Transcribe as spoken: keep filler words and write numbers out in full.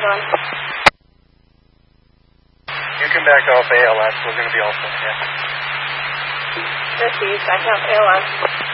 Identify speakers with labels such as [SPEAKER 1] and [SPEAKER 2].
[SPEAKER 1] on.
[SPEAKER 2] You can back off A L S. We're going to be all set, yeah.
[SPEAKER 1] Received. Back off A L S.